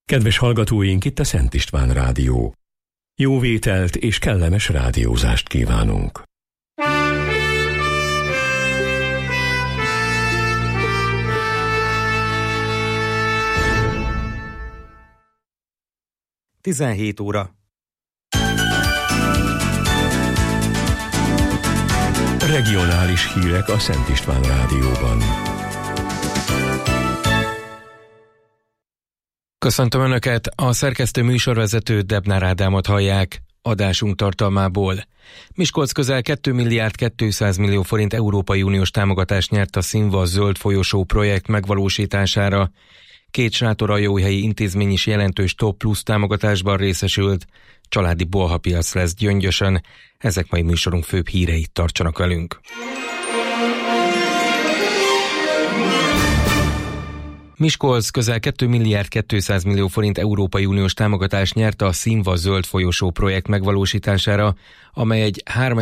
Kedves hallgatóink, itt a Szent István Rádió. Jó vételt és kellemes rádiózást kívánunk. Tizenhét óra. Regionális hírek a Szent István Rádióban. Köszöntöm Önöket, a szerkesztő műsorvezető Debnár Ádámot hallják. Adásunk tartalmából. Miskolc közel 2 milliárd 200 millió forint Európai Uniós támogatást nyert a Szinva zöld folyosó projekt megvalósítására. 2 sátorhajóhelyi intézmény is jelentős Top Plus támogatásban részesült. Családi bolhapiac lesz Gyöngyösön. Ezek mai műsorunk főbb híreit, tartsanak velünk. Miskolc közel 2 milliárd 200 millió forint Európai Uniós támogatást nyert a Szinva zöld folyosó projekt megvalósítására, amely egy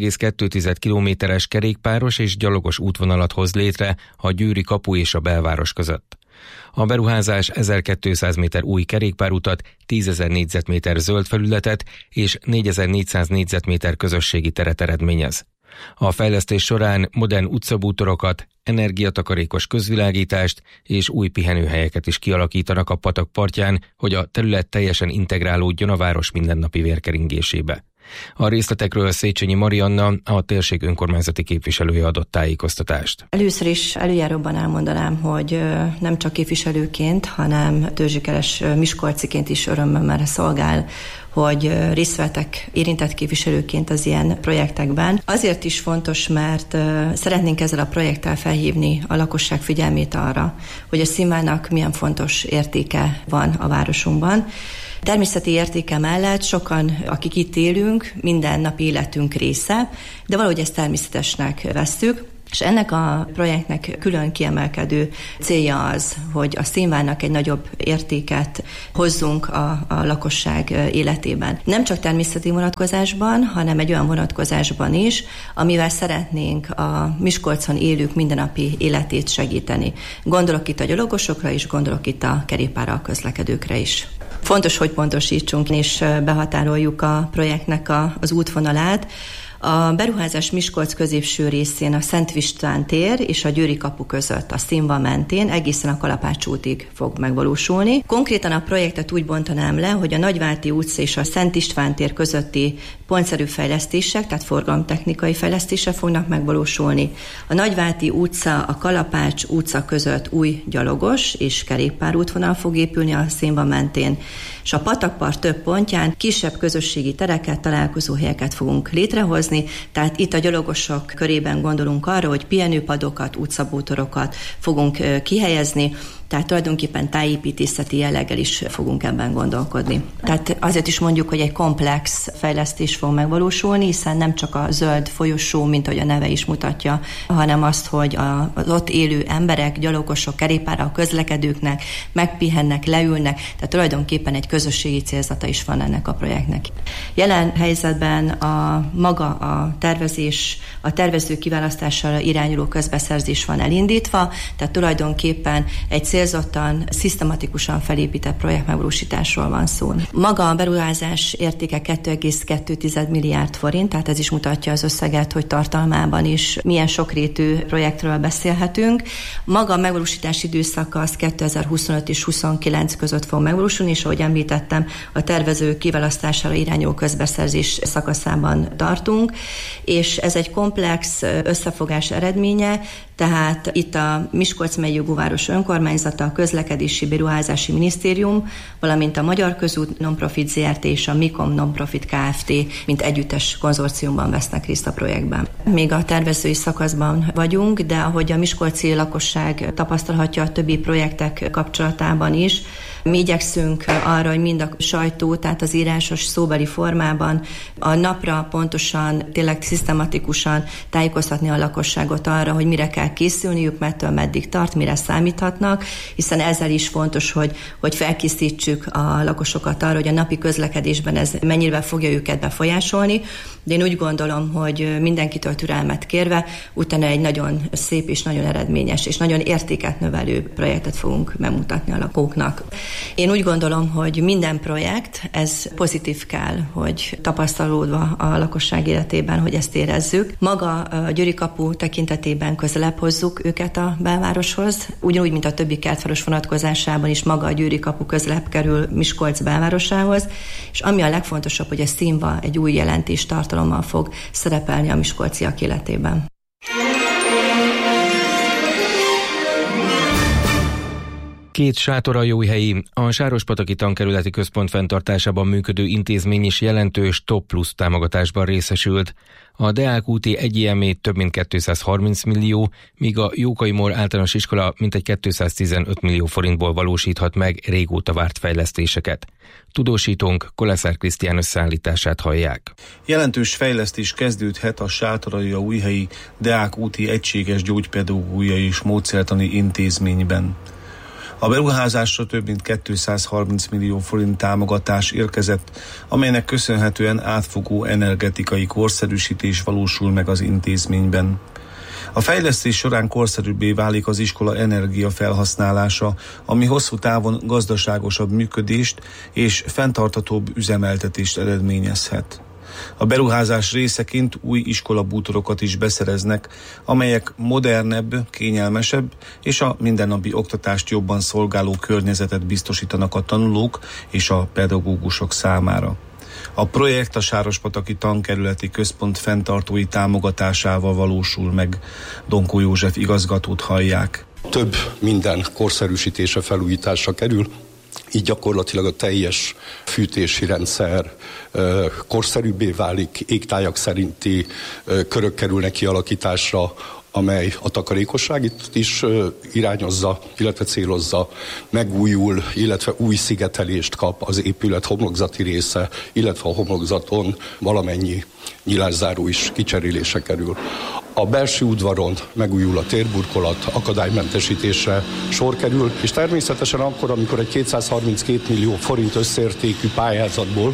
3,2 kilométeres kerékpáros és gyalogos útvonalat hoz létre a Győri kapu és a belváros között. A beruházás 1200 méter új kerékpárutat, 10.000 négyzetméter zöld felületet és 4400 négyzetméter közösségi teret eredményez. A fejlesztés során modern utcabútorokat, energiatakarékos közvilágítást és új pihenőhelyeket is kialakítanak a patak partján, hogy a terület teljesen integrálódjon a város mindennapi vérkeringésébe. A részletekről Széchenyi Marianna, a térség önkormányzati képviselője adott tájékoztatást. Először is előjáróban elmondanám, hogy nem csak képviselőként, hanem törzsikeres miskolciként is örömmel szolgál, hogy részt vettek érintett képviselőként az ilyen projektekben. Azért is fontos, mert szeretnénk ezzel a projekttel felhívni a lakosság figyelmét arra, hogy a Szinvának milyen fontos értéke van a városunkban. Természeti értéke mellett sokan, akik itt élünk, mindennapi életünk része, de valahogy ezt természetesnek vesszük. És ennek a projektnek külön kiemelkedő célja az, hogy a Szinvának egy nagyobb értéket hozzunk a lakosság életében. Nem csak természeti vonatkozásban, hanem egy olyan vonatkozásban is, amivel szeretnénk a Miskolcon élők mindennapi életét segíteni. Gondolok itt a gyalogosokra is, gondolok itt a kerékpárral közlekedőkre is. Fontos, hogy pontosítsunk és behatároljuk a projektnek az útvonalát. A beruházás Miskolc középső részén a Szent István tér és a Győri kapu között a Szinva mentén egészen a Kalapács útig fog megvalósulni. Konkrétan a projektet úgy bontanám le, hogy a Nagyvárti utca és a Szent István tér közötti pontszerű fejlesztések, tehát forgalomtechnikai fejlesztések fognak megvalósulni. A Nagyvárti utca, a Kalapács utca között új gyalogos és kerékpárútvonal fog épülni a Szinva mentén, és a patakpart több pontján kisebb közösségi tereket, találkozóhelyeket fogunk létrehozni, tehát itt a gyalogosok körében gondolunk arra, hogy pihenőpadokat, utcabútorokat fogunk kihelyezni, tehát tulajdonképpen tájépítészeti jelleggel is fogunk ebben gondolkodni. Tehát azért is mondjuk, hogy egy komplex fejlesztés fog megvalósulni, hiszen nem csak a zöld folyosó, mint ahogy a neve is mutatja, hanem azt, hogy az ott élő emberek, gyalogosok, kerékpárral közlekedőknek megpihennek, leülnek, tehát tulajdonképpen egy közösségi célzata is van ennek a projektnek. Jelen helyzetben maga a tervezés, a tervező kiválasztására irányuló közbeszerzés van elindítva, tehát tulajdonképpen egy célzottan, szisztematikusan felépített projekt megvalósításról van szó. Maga a beruházás értéke 2,2 milliárd forint, tehát ez is mutatja az összeget, hogy tartalmában is milyen sokrétű projektről beszélhetünk. Maga a megvalósítási időszaka az 2025 és 2029 között fog megvalósulni, és ahogy említettem, a tervező kiválasztására irányuló közbeszerzés szakaszában tartunk, és ez egy komplex összefogás eredménye, tehát itt a Miskolc megyei jogúváros önkormányzata, a Közlekedési Beruházási Minisztérium, valamint a Magyar Közút Nonprofit Zrt. És a Mikom Nonprofit Kft. Mint együttes konzorciumban vesznek részt a projektben. Még a tervezői szakaszban vagyunk, de ahogy a miskolci lakosság tapasztalhatja a többi projektek kapcsolatában is, mi igyekszünk arra, hogy mind a sajtó, tehát az írásos szóbeli formában a napra pontosan, tényleg szisztematikusan tájékoztatni a lakosságot arra, hogy mire kell készülniük, mettől meddig tart, mire számíthatnak, hiszen ezzel is fontos, hogy felkészítsük a lakosokat arra, hogy a napi közlekedésben ez mennyire fogja őket befolyásolni. De én úgy gondolom, hogy mindenkitől türelmet kérve, utána egy nagyon szép és nagyon eredményes és nagyon értéket növelő projektet fogunk bemutatni a lakóknak. Én úgy gondolom, hogy minden projekt, ez pozitív kell, hogy tapasztalódva a lakosság életében, hogy ezt érezzük. Maga a Győri kapu tekintetében közelebb hozzuk őket a belvároshoz, ugyanúgy, mint a többi kertváros vonatkozásában is maga a Győri kapu közelebb kerül Miskolc belvárosához, és ami a legfontosabb, hogy a színva egy új jelentéstartalommal fog szerepelni a miskolciak életében. Két Sátoraljóhelyi, a Sárospataki Tankerületi Központ fenntartásában működő intézmény is jelentős TOP plusz támogatásban részesült. A Deák úti 1 több mint 230 millió, míg a Jókai Mór általános iskola mintegy 215 millió forintból valósíthat meg régóta várt fejlesztéseket. Tudósítónk Koleszár Krisztián összeállítását hallják. Jelentős fejlesztés kezdődhet a Sátoraljaújhelyi Deák úti egységes gyógypedagógiai és módszertani intézményben. A beruházásra több mint 230 millió forint támogatás érkezett, amelynek köszönhetően átfogó energetikai korszerűsítés valósul meg az intézményben. A fejlesztés során korszerűbbé válik az iskola energiafelhasználása, ami hosszú távon gazdaságosabb működést és fenntarthatóbb üzemeltetést eredményezhet. A beruházás részeként új iskolabútorokat is beszereznek, amelyek modernebb, kényelmesebb és a mindennapi oktatást jobban szolgáló környezetet biztosítanak a tanulók és a pedagógusok számára. A projekt a Sárospataki Tankerületi Központ fenntartói támogatásával valósul meg. Donkó József igazgatót hallják. Több minden korszerűsítése, felújításra kerül, így gyakorlatilag a teljes fűtési rendszer korszerűbbé válik, égtájak szerinti körök kerülnek kialakításra, amely a takarékosságot is irányozza, illetve célozza, megújul, illetve új szigetelést kap az épület homlokzati része, illetve a homlokzaton valamennyi nyilászáró is kicserélése kerül. A belső udvaron megújul a térburkolat, akadálymentesítésre sor kerül, és természetesen akkor, amikor egy 232 millió forint összértékű pályázatból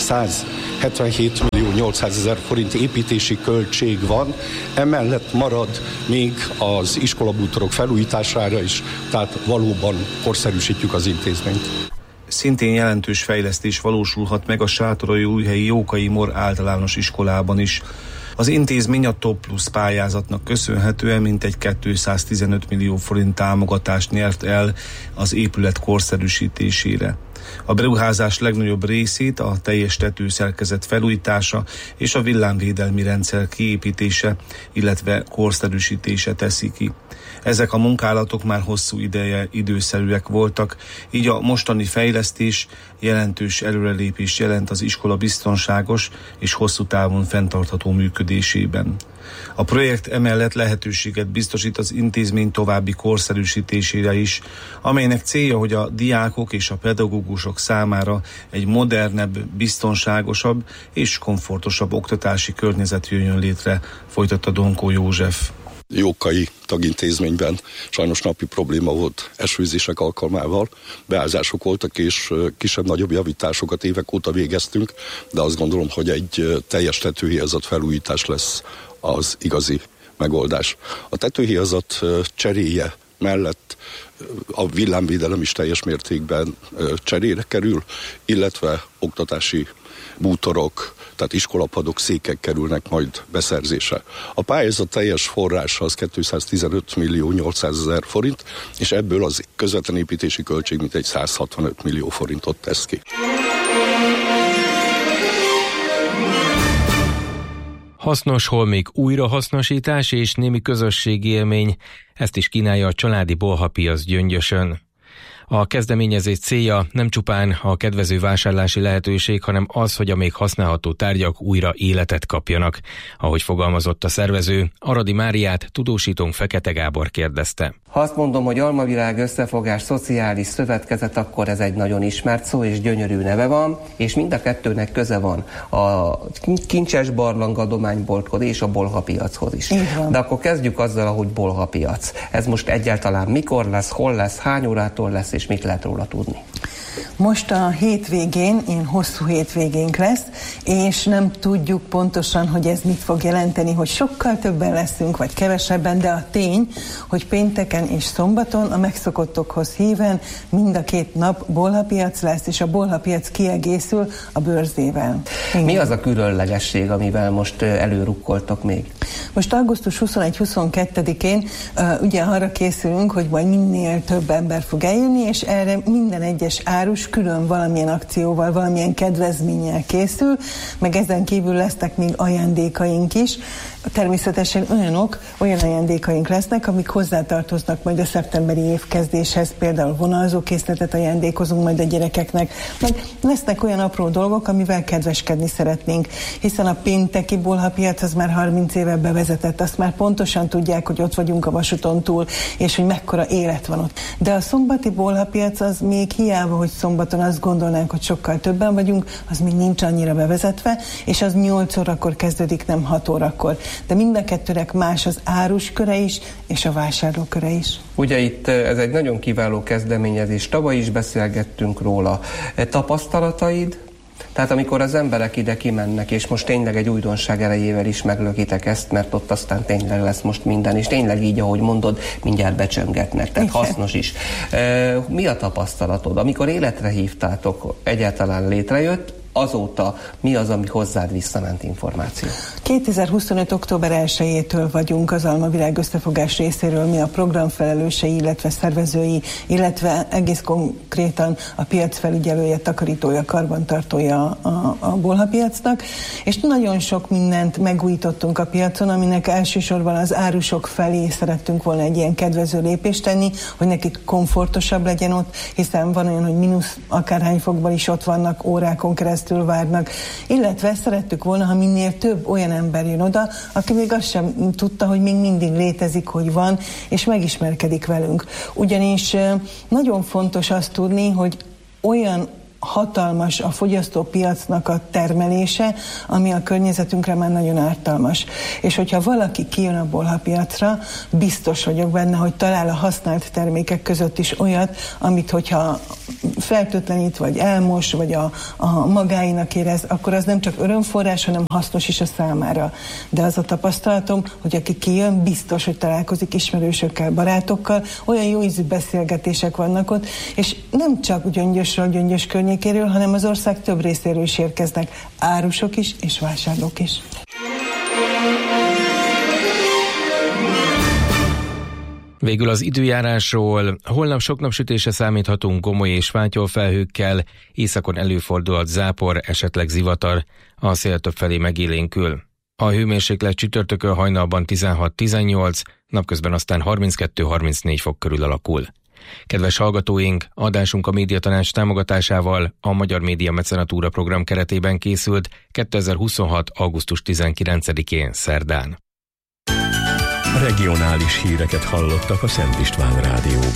177 millió 800 ezer forint építési költség van, emellett marad még az iskolabútorok felújítására is, tehát valóban korszerűsítjük az intézményt. Szintén jelentős fejlesztés valósulhat meg a Sátoraljaújhelyi Jókai Mór általános iskolában is. Az intézmény a TOP plusz pályázatnak köszönhetően mintegy 215 millió forint támogatást nyert el az épület korszerűsítésére. A beruházás legnagyobb részét a teljes tetőszerkezet felújítása és a villámvédelmi rendszer kiépítése, illetve korszerűsítése teszi ki. Ezek a munkálatok már hosszú ideje időszerűek voltak, így a mostani fejlesztés jelentős előrelépés jelent az iskola biztonságos és hosszú távon fenntartható működésében. A projekt emellett lehetőséget biztosít az intézmény további korszerűsítésére is, amelynek célja, hogy a diákok és a pedagógusok számára egy modernebb, biztonságosabb és komfortosabb oktatási környezet jöjjön létre, folytatta Donkó József. Jókai tagintézményben sajnos napi probléma volt esőzések alkalmával. Beázások voltak, és kisebb-nagyobb javításokat évek óta végeztünk, de azt gondolom, hogy egy teljes tetőhíjazat felújítás lesz az igazi megoldás. A tetőhíjazat cseréje mellett a villámvédelem is teljes mértékben cserére kerül, illetve oktatási bútorok, tehát iskolapadok, székek kerülnek majd beszerzésre. A pályázat teljes forrása az 215 millió 800 ezer forint, és ebből az közvetlen építési költség mintegy 165 millió forintot tesz ki. Hasznos holmik újrahasznosítás és némi közösségi élmény, ezt is kínálja a családi bolhapiac Gyöngyösön. A kezdeményezés célja nem csupán a kedvező vásárlási lehetőség, hanem az, hogy a még használható tárgyak újra életet kapjanak. Ahogy fogalmazott a szervező, Aradi Máriát tudósítónk Fekete Gábor kérdezte. Ha azt mondom, hogy Almavilág Összefogás Szociális Szövetkezet, akkor ez egy nagyon ismert szó, és gyönyörű neve van, és mind a kettőnek köze van a Kincses Barlang adománybolthoz és a bolhapiachoz is. De akkor kezdjük azzal, hogy bolhapiac. Ez most egyáltalán mikor lesz, hol lesz, hány órától lesz, és mit lehet róla tudni? Most a hétvégén, ilyen hosszú hétvégénk lesz, és nem tudjuk pontosan, hogy ez mit fog jelenteni, hogy sokkal többen leszünk, vagy kevesebben, de a tény, hogy pénteken és szombaton a megszokottokhoz híven mind a két nap bolhapiac lesz, és a bolhapiac kiegészül a bőrzével. Igen. Mi az a különlegesség, amivel most előrukkoltok még? Most augusztus 21-22-én ugye arra készülünk, hogy majd minél több ember fog eljönni, és erre minden egyes árus külön valamilyen akcióval, valamilyen kedvezménnyel készül, meg ezen kívül lesznek még ajándékaink is. Természetesen olyan ajándékaink lesznek, amik hozzátartoznak majd a szeptemberi évkezdéshez, például vonalzókészletet ajándékozunk majd a gyerekeknek, meg lesznek olyan apró dolgok, amivel kedveskedni szeretnénk, hiszen a pénteki bolhapiac az már 30 éve bevezetett, azt már pontosan tudják, hogy ott vagyunk a vasúton túl, és hogy mekkora élet van ott. De a szombati bolhapiac az még hiába, hogy szombaton azt gondolnánk, hogy sokkal többen vagyunk, az még nincs annyira bevezetve, és az 8 órakor kezdődik, nem 6 órakor. De mind a kettőnek más az árus köre is, és a vásárló köre is. Ugye itt ez egy nagyon kiváló kezdeményezés, tavaly is beszélgettünk róla. Tapasztalataid? Tehát amikor az emberek ide kimennek, és most tényleg egy újdonság erejével is meglökitek ezt, mert ott aztán tényleg lesz most minden, és tényleg így, ahogy mondod, mindjárt becsöngetnek, tehát hasznos is. Mi a tapasztalatod? Amikor életre hívtátok, egyáltalán létrejött, azóta mi az, ami hozzád visszament információ? 2025. október 1-től vagyunk az Almavirág Összefogás részéről, mi a programfelelősei, illetve szervezői, illetve egész konkrétan a piacfelügyelője, takarítója, karbantartója a bolhapiacnak, és nagyon sok mindent megújítottunk a piacon, aminek elsősorban az árusok felé szerettünk volna egy ilyen kedvező lépést tenni, hogy nekik komfortosabb legyen ott, hiszen van olyan, hogy mínusz akárhány fokban is ott vannak, órákon keresztül várnak, illetve szerettük volna, ha minél több olyan ember jön oda, aki még azt sem tudta, hogy még mindig létezik, hogy van, és megismerkedik velünk. Ugyanis nagyon fontos azt tudni, hogy olyan hatalmas a fogyasztópiacnak a termelése, ami a környezetünkre már nagyon ártalmas. És hogyha valaki kijön a bolhapiacra, biztos vagyok benne, hogy talál a használt termékek között is olyat, amit hogyha fertőtlenít, vagy elmos, vagy a magáinak érez, akkor az nem csak örömforrás, hanem hasznos is a számára. De az a tapasztalatom, hogy aki kijön, biztos, hogy találkozik ismerősökkel, barátokkal, olyan jó ízű beszélgetések vannak ott, és nem csak Gyöngyösről, Gyöngyös környékéről, hanem az ország több részéről is érkeznek árusok is, és vásárlók is. Végül az időjárásról. Holnap sok napsütésre számíthatunk gomoly és fátyolfelhőkkel, északon előfordulhat zápor, esetleg zivatar, a szél többfelé megélénkül. A hőmérséklet csütörtökön hajnalban 16-18, napközben aztán 32-34 fok körül alakul. Kedves hallgatóink, adásunk a Médiatanács támogatásával a Magyar Média Mecenatúra program keretében készült 2026. augusztus 19-én szerdán. Regionális híreket hallottak a Szent István Rádióban.